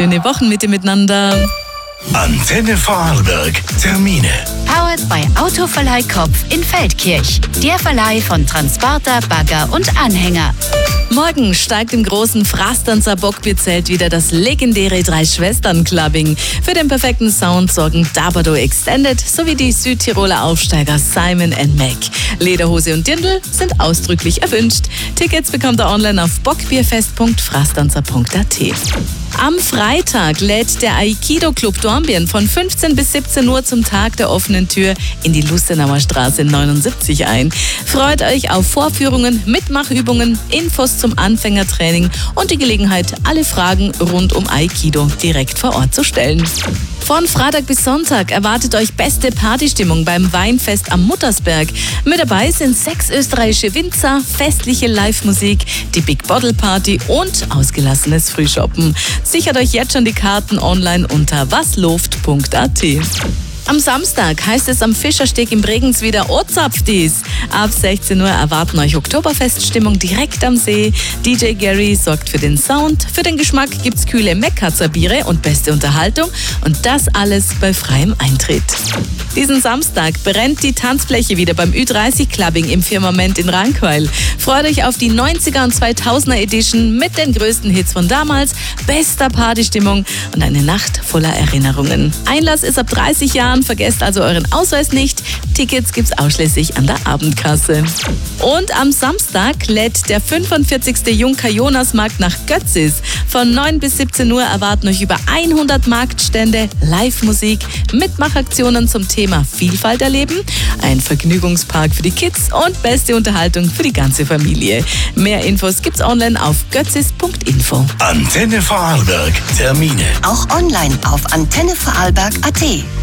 schöne Wochenmitte miteinander. Antenne Vorarlberg. Termine. Powered by Autoverleih Kopf in Feldkirch. Der Verleih von Transporter, Bagger und Anhänger. Morgen steigt im großen Frastanzer Bockbierzelt wieder das legendäre Drei-Schwestern-Clubbing. Für den perfekten Sound sorgen Dabado Extended sowie die Südtiroler Aufsteiger Simon & Mac. Lederhose und Dirndl sind ausdrücklich erwünscht. Tickets bekommt ihr online auf bockbierfest.frastanzer.at. Am Freitag lädt der Aikido Club Dornbirn von 15 bis 17 Uhr zum Tag der offenen Tür in die Lustenauer Straße 79 ein. Freut euch auf Vorführungen, Mitmachübungen, Infos zum Anfängertraining und die Gelegenheit, alle Fragen rund um Aikido direkt vor Ort zu stellen. Von Freitag bis Sonntag erwartet euch beste Partystimmung beim Weinfest am Muttersberg. Mit dabei sind 6 österreichische Winzer, festliche Live-Musik, die Big Bottle Party und ausgelassenes Frühshoppen. Sichert euch jetzt schon die Karten online unter wasloft.at. Am Samstag heißt es am Fischersteg in Bregenz wieder Ozapftis. Ab 16 Uhr erwarten euch Oktoberfeststimmung direkt am See. DJ Gary sorgt für den Sound. Für den Geschmack gibt's kühle Meckkatzer Biere und beste Unterhaltung. Und das alles bei freiem Eintritt. Diesen Samstag brennt die Tanzfläche wieder beim Ü30 Clubbing im Firmament in Rankweiler. Freut euch auf die 90er und 2000er Edition mit den größten Hits von damals, bester Partystimmung und eine Nacht voller Erinnerungen. Einlass ist ab 30 Jahren. Vergesst also euren Ausweis nicht. Tickets gibt's ausschließlich an der Abendkasse. Und am Samstag lädt der 45. Junker Jonasmarkt nach Götzis. Von 9 bis 17 Uhr erwarten euch über 100 Marktstände, Live-Musik, Mitmachaktionen zum Thema Vielfalt erleben, ein Vergnügungspark für die Kids und beste Unterhaltung für die ganze Familie. Mehr Infos gibt's online auf götzis.info. Antenne Vorarlberg. Termine. Auch online auf antennevorarlberg.at.